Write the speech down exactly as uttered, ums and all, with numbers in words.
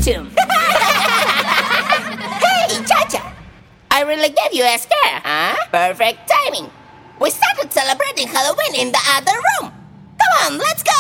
costume. Hey, Cha-Cha! I really gave you a scare, huh? Perfect timing. We started celebrating Halloween in the other room. Come on, let's go!